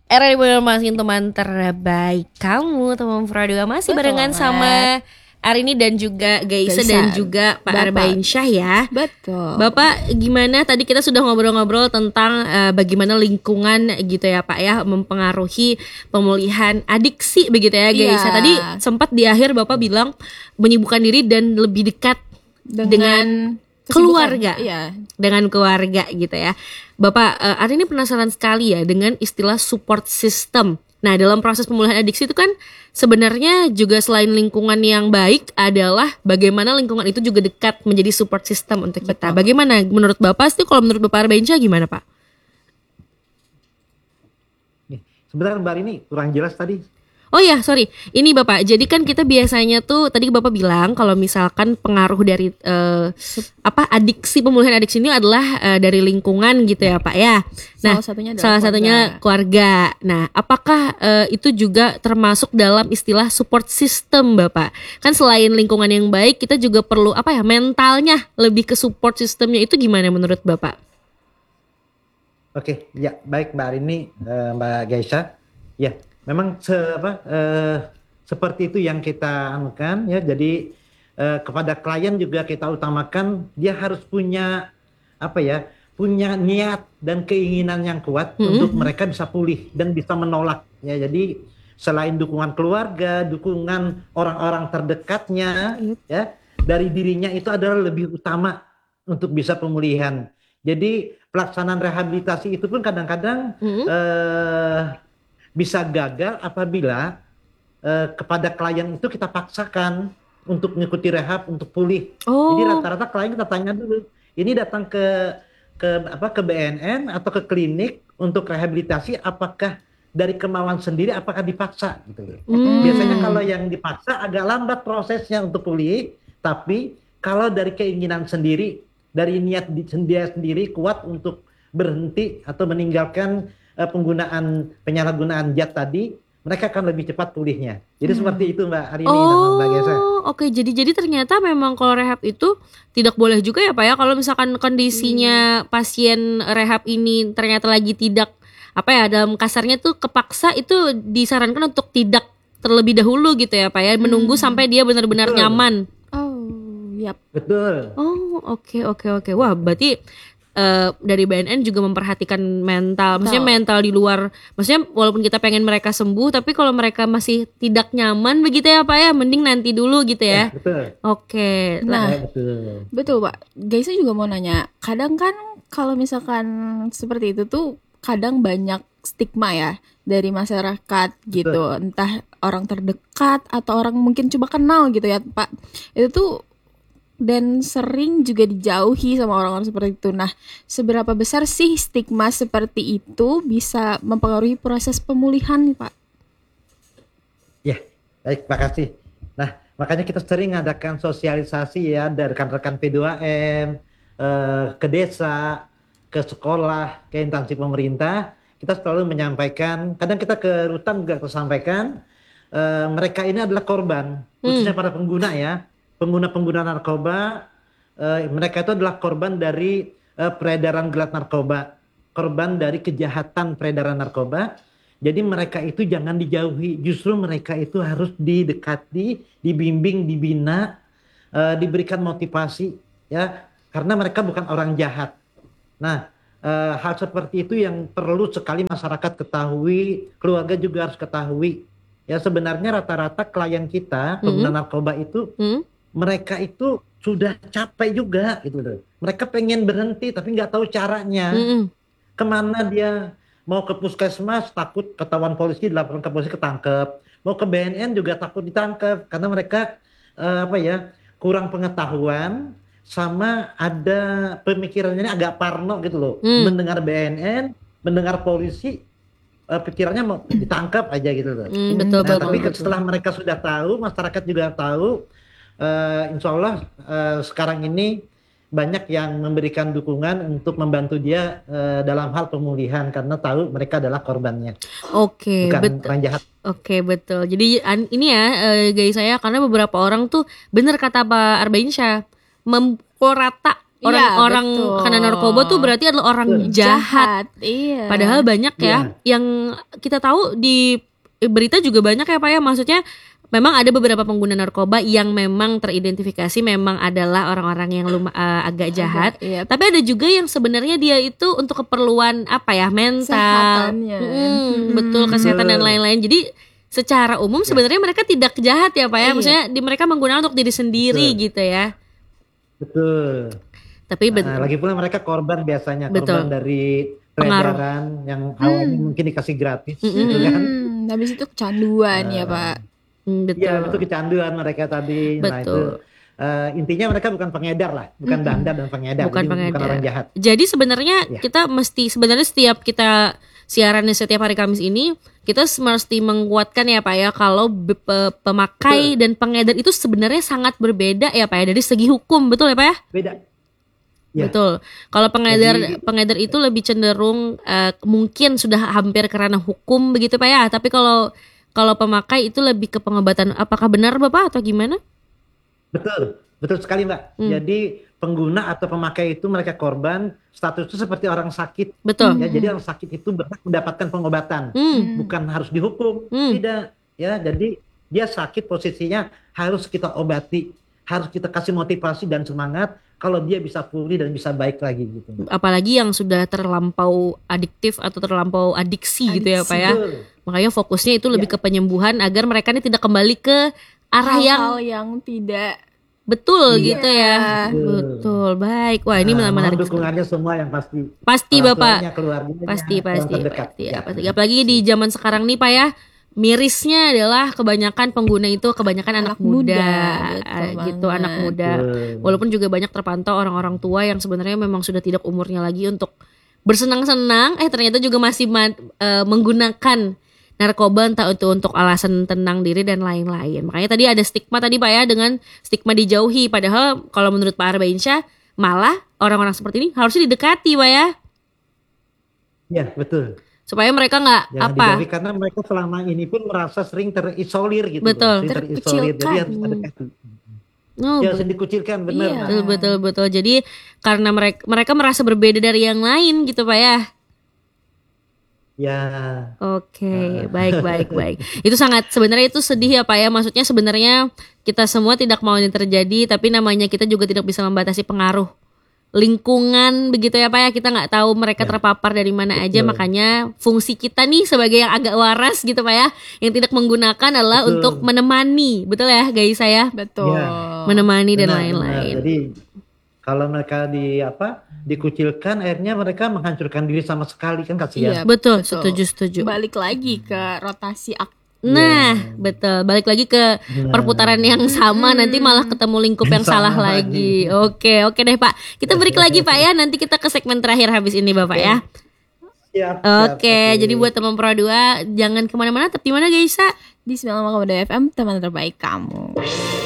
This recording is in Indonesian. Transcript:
Era di bulan masih teman terbaik kamu, teman Pradua masih Betul barengan banget. sama Arini dan juga Gaisa Gaisa. dan juga Pak Bapak. Arbainsyah ya. Betul. Bapak gimana? Tadi kita sudah ngobrol-ngobrol tentang bagaimana lingkungan gitu ya Pak ya mempengaruhi pemulihan adiksi begitu ya Gaisa. Iya. Tadi sempat di akhir Bapak bilang menyibukkan diri dan lebih dekat dengan keluarga. Iya. Dengan keluarga gitu ya. Bapak, Arini penasaran sekali ya dengan istilah support system. Nah, dalam proses pemulihan adiksi itu kan sebenarnya juga selain lingkungan yang baik adalah bagaimana lingkungan itu juga dekat menjadi support system untuk kita. Betul. Bagaimana menurut Bapak sih, kalau menurut Bapak Arbainsyah gimana Pak? Sebentar Mbak Rini kurang jelas tadi. Oh ya, sorry. Ini Bapak, jadi kan kita biasanya tuh tadi Bapak bilang kalau misalkan pengaruh dari adiksi, pemulihan adiksi ini adalah dari lingkungan gitu ya Pak ya. Nah, Salah satunya keluarga. Nah, apakah itu juga termasuk dalam istilah support system Bapak? Kan selain lingkungan yang baik, kita juga perlu mentalnya lebih ke support systemnya itu gimana menurut Bapak? Oke, ya baik Mbak Rini, Mbak Gaisa. Ya, memang seperti itu yang kita anukan ya. Jadi kepada klien juga kita utamakan dia harus punya punya niat dan keinginan yang kuat untuk mereka bisa pulih dan bisa menolak ya. Jadi selain dukungan keluarga, dukungan orang-orang terdekatnya ya, dari dirinya itu adalah lebih utama untuk bisa pemulihan. Jadi pelaksanaan rehabilitasi itu pun kadang-kadang bisa gagal apabila kepada klien itu kita paksakan untuk mengikuti rehab untuk pulih. Jadi rata-rata klien kita tanya dulu, ini datang ke BNN atau ke klinik untuk rehabilitasi, apakah dari kemauan sendiri, apakah dipaksa gitu. Biasanya kalau yang dipaksa agak lambat prosesnya untuk pulih, tapi kalau dari keinginan sendiri, dari niat dia sendiri kuat untuk berhenti atau meninggalkan penyalahgunaan zat tadi, mereka akan lebih cepat pulihnya. Jadi seperti itu Mbak Arini dan Mbak Gesa. Oke, jadi ternyata memang kalau rehab itu tidak boleh juga ya Pak ya, kalau misalkan kondisinya pasien rehab ini ternyata lagi tidak dalam kasarnya tuh kepaksa, itu disarankan untuk tidak terlebih dahulu gitu ya Pak ya, menunggu sampai dia benar-benar nyaman. Betul. Oke. Wah, berarti dari BNN juga memperhatikan mental. Maksudnya mental di luar. Maksudnya walaupun kita pengen mereka sembuh, tapi kalau mereka masih tidak nyaman begitu ya Pak ya, mending nanti dulu gitu ya. Betul. Oke. Nah, betul Pak. Gaisa juga mau nanya. Kadang kan kalau misalkan seperti itu tuh kadang banyak stigma ya dari masyarakat gitu. Entah orang terdekat atau orang mungkin coba kenal gitu ya Pak. Itu tuh dan sering juga dijauhi sama orang-orang seperti itu. Nah, seberapa besar sih stigma seperti itu bisa mempengaruhi proses pemulihan nih Pak? Ya, baik, makasih. Nah, makanya kita sering ngadakan sosialisasi ya dari rekan-rekan P2M, ke desa, ke sekolah, ke instansi pemerintah. Kita selalu menyampaikan, kadang kita ke rutan juga kita sampaikan, mereka ini adalah korban, khususnya para pengguna ya. Pengguna narkoba, mereka itu adalah korban dari peredaran gelap narkoba, korban dari kejahatan peredaran narkoba. Jadi mereka itu jangan dijauhi, justru mereka itu harus didekati, dibimbing, dibina, diberikan motivasi ya, karena mereka bukan orang jahat. Nah, hal seperti itu yang perlu sekali masyarakat ketahui, keluarga juga harus ketahui. Ya, sebenarnya rata-rata klien kita pengguna narkoba itu mereka itu sudah capek juga gitu loh. Mereka pengen berhenti tapi nggak tahu caranya. Kemana dia mau ke puskesmas takut ketahuan polisi, dilaporkan ke polisi ketangkep. Mau ke BNN juga takut ditangkap karena mereka kurang pengetahuan, sama ada pemikirannya agak parno gitu loh. Mendengar BNN, mendengar polisi, pikirannya mau ditangkap aja gitu loh. Betul. Tapi setelah mereka sudah tahu, masyarakat juga tahu. Insya Allah sekarang ini banyak yang memberikan dukungan untuk membantu dia dalam hal pemulihan karena tahu mereka adalah korbannya. Oke, bukan orang jahat. Oke, betul. Jadi ini ya guys, saya karena beberapa orang tuh bener kata Pak Arbainsyah, memukul rata orang-orang betul. kena narkoba tuh berarti adalah orang jahat. Iya. Padahal banyak ya yang kita tahu di berita juga banyak ya Pak ya, maksudnya memang ada beberapa pengguna narkoba yang memang teridentifikasi memang adalah orang-orang yang agak jahat. Iya. Tapi ada juga yang sebenarnya dia itu untuk keperluan apa ya, mental, Kesehatannya. betul, kesehatan dan lain-lain. Jadi secara umum sebenarnya mereka tidak jahat ya Pak ya, maksudnya mereka menggunakan untuk diri sendiri gitu ya. Betul. Tapi Lagi pula mereka korban biasanya, Betul. korban dari Pengaruh. peredaran yang awalnya mungkin dikasih gratis, gitu kan? Habis itu kecanduan ya Pak. betul. Ya, itu kecanduan mereka tadi. Nah, itu Betul. intinya mereka bukan pengedar lah, bukan bandar dan pengedar, Bukan jadi bukan pengedar. orang jahat. Jadi sebenarnya kita mesti sebenarnya setiap kita siaran setiap hari Kamis ini kita mesti menguatkan ya Pak ya, kalau pemakai dan pengedar itu sebenarnya sangat berbeda ya Pak ya dari segi hukum, betul ya Pak ya? Beda. Ya. Betul. Kalau pengedar itu lebih cenderung mungkin sudah hampir ke ranah hukum begitu Pak ya. Tapi kalau pemakai itu lebih ke pengobatan. Apakah benar Bapak atau gimana? Betul, betul sekali Mbak. Jadi pengguna atau pemakai itu mereka korban, statusnya seperti orang sakit. Betul. Ya, jadi orang sakit itu berhak mendapatkan pengobatan, bukan harus dihukum. Tidak. Ya, jadi dia sakit posisinya harus kita obati, harus kita kasih motivasi dan semangat. Kalau dia bisa pulih dan bisa baik lagi gitu. Apalagi yang sudah terlampau adiktif atau terlampau adiksi gitu ya Pak ya. Betul. Makanya fokusnya itu lebih ke penyembuhan agar mereka ini tidak kembali ke arah Hal-hal yang tidak betul gitu ya. Betul. Betul. Baik. Wah, ini Mohon menarik. dukungannya semua yang pasti. Pasti Orang Bapak. tuanya, keluarganya, Pasti orang terdekat. ya, Ya. pasti. Apalagi di zaman sekarang nih Pak ya, mirisnya adalah kebanyakan pengguna itu kebanyakan anak muda, betul gitu, banget. anak muda. Betul. Walaupun juga banyak terpantau orang-orang tua yang sebenarnya memang sudah tidak umurnya lagi untuk bersenang-senang, ternyata juga masih menggunakan narkoba entah itu untuk alasan tenang diri dan lain-lain. Makanya tadi ada stigma tadi Pak ya, dengan stigma dijauhi. Padahal kalau menurut Pak Arbainsya malah orang-orang seperti ini harusnya didekati Pak ya, Ya, betul. supaya mereka nggak Jangan apa. dijauhi karena mereka selama ini pun merasa sering terisolir gitu. Betul. Sering terisolir. Jadi harus Terkucilkan. dekati. Oh, Ya, sering dikucilkan, benar. Iya. Mbak. betul. Jadi karena mereka merasa berbeda dari yang lain gitu Pak ya. Ya, Oke, baik. Itu sangat sebenarnya itu sedih ya Pak ya. Maksudnya sebenarnya kita semua tidak mau ini terjadi, tapi namanya kita juga tidak bisa membatasi pengaruh lingkungan begitu ya Pak ya. Kita nggak tahu mereka terpapar dari mana aja, makanya fungsi kita nih sebagai yang agak waras gitu Pak ya, yang tidak menggunakan adalah Betul. untuk menemani, betul ya guys saya, betul. Ya. menemani dan benar. lain-lain. Jadi kalau mereka dikucilkan, akhirnya mereka menghancurkan diri sama sekali, kan kasihan. Iya, Betul, betul. setuju. Balik lagi ke rotasi Nah, betul. Balik lagi ke perputaran yang sama, nanti malah ketemu lingkup yang Sama salah lagi. lagi. Oke deh Pak. Kita break lagi Pak ya. Nanti kita ke segmen terakhir habis ini Bapak ya. Siap, Oke, jadi buat teman Pro 2 jangan kemana-mana, tetap di mana guys? di 95,2 FM, teman terbaik kamu.